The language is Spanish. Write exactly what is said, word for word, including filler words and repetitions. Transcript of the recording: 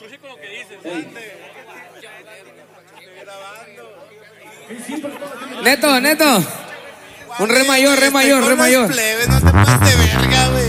Neto, Neto. Un re mayor, re mayor, re mayor. Plebe, no te pases de verga, güey.